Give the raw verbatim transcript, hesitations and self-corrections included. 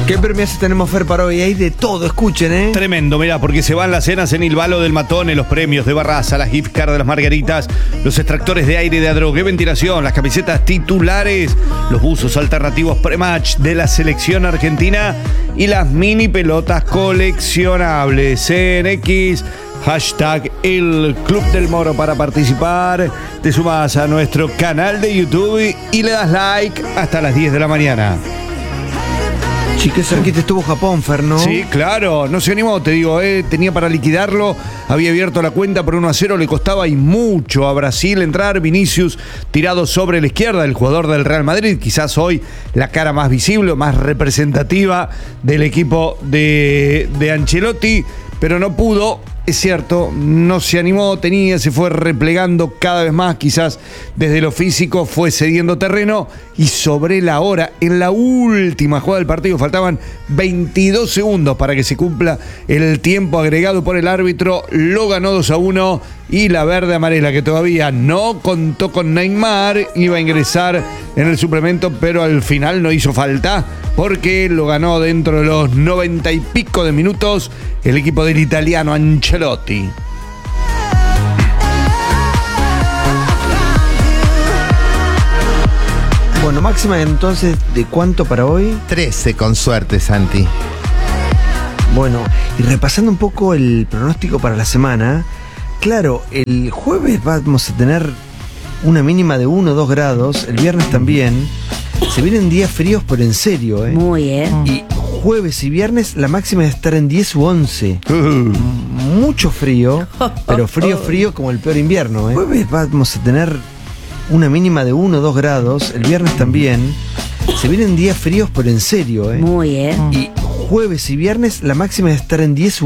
¿Qué premios tenemos, Fer, para hoy? Hay de todo, escuchen, ¿eh? Tremendo, mirá, porque se van las cenas en Ilvalo del Matone, los premios de Barraza, las gift cards de las Margaritas, los extractores de aire de Adrogué Ventilación, las camisetas titulares, los buzos alternativos pre-match de la selección argentina y las mini pelotas coleccionables. C N X, hashtag el Club del Moro para participar. Te sumas a nuestro canal de YouTube y le das like hasta las diez de la mañana. Sí, qué cerquita estuvo Japón, Fer, ¿no? Sí, claro, no se animó, te digo, eh, tenía para liquidarlo, había abierto la cuenta por uno a cero, le costaba y mucho a Brasil entrar. Vinicius tirado sobre la izquierda, el jugador del Real Madrid, quizás hoy la cara más visible, más representativa del equipo de, de Ancelotti, pero no pudo. Es cierto, no se animó, tenía, se fue replegando cada vez más, quizás desde lo físico fue cediendo terreno y sobre la hora, en la última jugada del partido, faltaban veintidós segundos para que se cumpla el tiempo agregado por el árbitro, lo ganó dos a uno y la verde amarela, que todavía no contó con Neymar, iba a ingresar en el suplemento, pero al final no hizo falta porque lo ganó dentro de los noventa y pico de minutos el equipo del italiano Ancelotti. Bueno, máxima entonces, ¿de cuánto para hoy? trece con suerte, Santi. Bueno, y repasando un poco el pronóstico para la semana, claro, el jueves vamos a tener una mínima de uno o dos grados, el viernes también. Se vienen días fríos, pero en serio, ¿eh? Muy bien. Y jueves y viernes la máxima es estar en diez u once. Uh. Mucho frío, pero frío, frío como el peor invierno, ¿eh? Jueves vamos a tener una mínima de uno o dos grados, el viernes también. Se vienen días fríos, pero en serio, ¿eh? Muy bien. Y jueves y viernes la máxima es estar en diez u